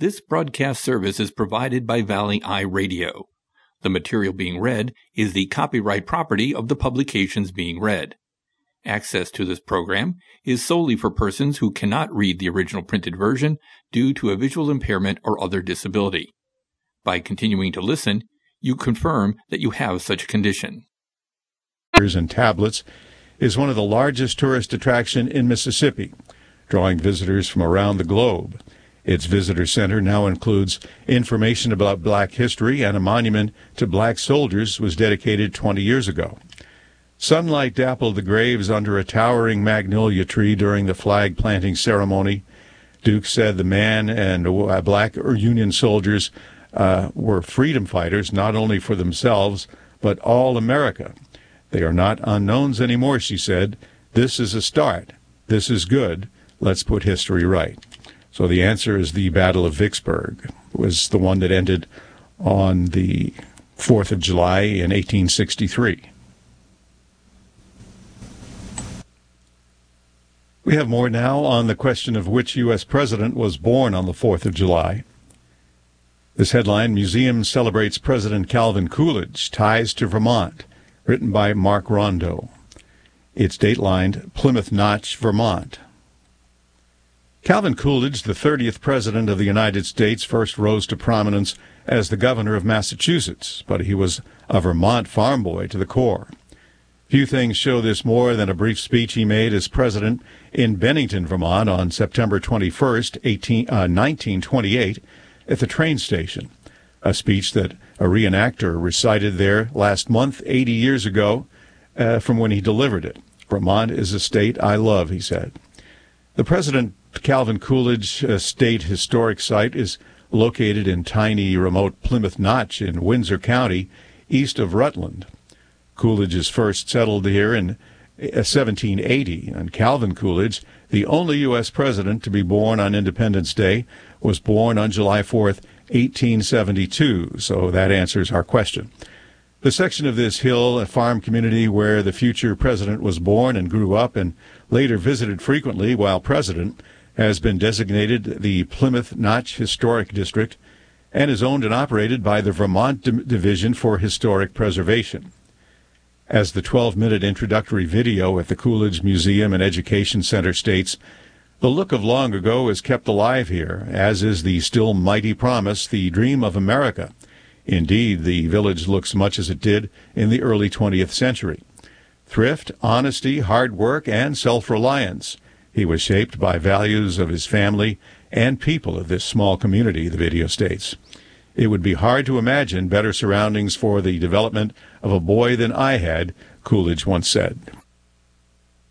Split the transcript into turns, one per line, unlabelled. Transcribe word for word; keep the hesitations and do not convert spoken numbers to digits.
This broadcast service is provided by Valley Eye Radio. The material being read is the copyright property of the publications being read. Access to this program is solely for persons who cannot read the original printed version due to a visual impairment or other disability. By continuing to listen, you confirm that you have such a condition.
And Tablets is one of the largest tourist attractions in Mississippi, drawing visitors from around the globe. Its visitor center now includes information about black history, and a monument to black soldiers was dedicated twenty years ago. Sunlight dappled the graves under a towering magnolia tree during the flag planting ceremony. Duke said the man and uh, black Union soldiers uh, were freedom fighters, not only for themselves, but all America. They are not unknowns anymore, she said. This is a start. This is good. Let's put history right. So the answer is the Battle of Vicksburg. It was the one that ended on the fourth of July in eighteen sixty-three. We have more now on the question of which U S president was born on the fourth of July. This headline, Museum Celebrates President Calvin Coolidge, Ties to Vermont, written by Mark Rondo. It's datelined Plymouth Notch, Vermont. Calvin Coolidge, the thirtieth President of the United States, first rose to prominence as the governor of Massachusetts, but he was a Vermont farm boy to the core. Few things show this more than a brief speech he made as president in Bennington, Vermont on September twenty-first, nineteen twenty-eight, at the train station, a speech that a reenactor recited there last month, eighty years ago, uh, from when he delivered it. Vermont is a state I love, he said. The President Calvin Coolidge uh, State Historic Site is located in tiny, remote Plymouth Notch in Windsor County, east of Rutland. Coolidge is first settled here in seventeen eighty, and Calvin Coolidge, the only U S president to be born on Independence Day, was born on July fourth, eighteen seventy-two, so that answers our question. The section of this hill, a farm community where the future president was born and grew up and later visited frequently while president, has been designated the Plymouth Notch Historic District and is owned and operated by the Vermont D- Division for Historic Preservation. As the twelve-minute introductory video at the Coolidge Museum and Education Center states, the look of long ago is kept alive here, as is the still mighty promise, the dream of America. Indeed, the village looks much as it did in the early twentieth century. Thrift, honesty, hard work, and self-reliance. He was shaped by values of his family and people of this small community, the video states. It would be hard to imagine better surroundings for the development of a boy than I had, Coolidge once said.